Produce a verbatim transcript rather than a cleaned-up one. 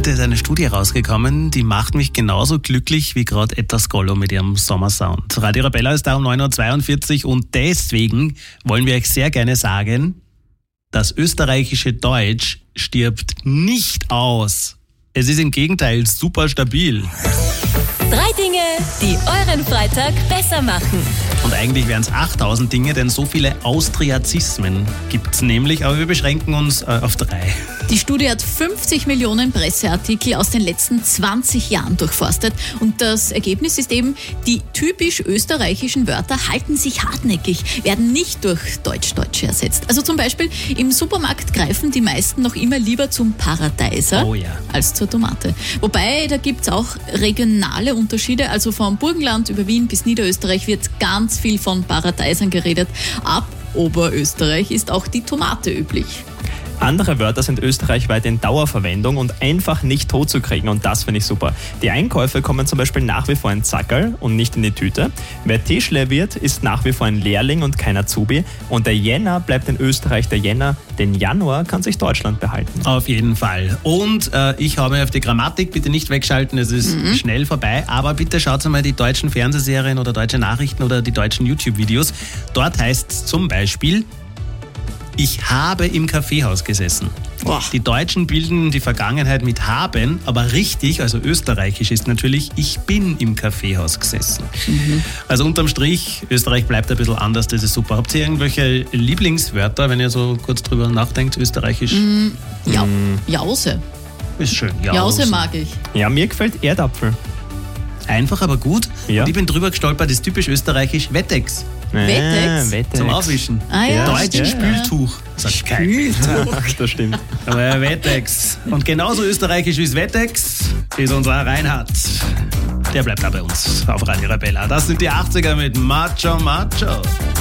Heute ist eine Studie rausgekommen, die macht mich genauso glücklich wie gerade Etta Scolo mit ihrem Sommersound. Radio Arabella ist da um neun Uhr zweiundvierzig und deswegen wollen wir euch sehr gerne sagen, das österreichische Deutsch stirbt nicht aus. Es ist im Gegenteil super stabil. Drei Dinge, die euren Freitag besser machen. Und eigentlich wären es achttausend Dinge, denn so viele Austriazismen gibt es nämlich, aber wir beschränken uns äh, auf drei. Die Studie hat fünfzig Millionen Presseartikel aus den letzten zwanzig Jahren durchforstet und das Ergebnis ist eben, die typisch österreichischen Wörter halten sich hartnäckig, werden nicht durch Deutsch-Deutsche ersetzt. Also zum Beispiel im Supermarkt greifen die meisten noch immer lieber zum Paradeiser Oh ja. als zur Tomate. Wobei, da gibt es auch regionale Unterschiede, also vom Burgenland über Wien bis Niederösterreich wird ganz viel von Paradeisern geredet. Ab Oberösterreich ist auch die Tomate üblich. Andere Wörter sind österreichweit in Dauerverwendung und einfach nicht totzukriegen und das finde ich super. Die Einkäufe kommen zum Beispiel nach wie vor in Zackerl und nicht in die Tüte. Wer Tischler wird, ist nach wie vor ein Lehrling und kein Azubi. Und der Jänner bleibt in Österreich der Jänner, den Januar kann sich Deutschland behalten. Auf jeden Fall. Und äh, ich habe auf die Grammatik, bitte nicht wegschalten, es ist mhm. schnell vorbei, aber bitte schaut mal die deutschen Fernsehserien oder deutsche Nachrichten oder die deutschen YouTube-Videos. Dort heißt es zum Beispiel, ich habe im Kaffeehaus gesessen. Boah. Die Deutschen bilden die Vergangenheit mit haben, aber richtig, also österreichisch ist natürlich, ich bin im Kaffeehaus gesessen. Mhm. Also unterm Strich, Österreich bleibt ein bisschen anders, das ist super. Habt ihr irgendwelche Lieblingswörter, wenn ihr so kurz drüber nachdenkt, österreichisch? Mhm. Ja, Jause. Ist schön, Jause. Jause mag ich. Ja, mir gefällt Erdapfel. Einfach, aber gut. Ja. Und ich bin drüber gestolpert, das ist typisch österreichisch, Wettex. Wettex? Ah, Wettex. Zum Aufwischen. Ah ja, Deutsch ja, Spültuch. Sagt kein. Das stimmt. Aber Wettex. Und genauso österreichisch wie das Wettex ist unser Reinhard. Der bleibt da bei uns auf Radio Arabella. Das sind die achtziger mit Macho Macho.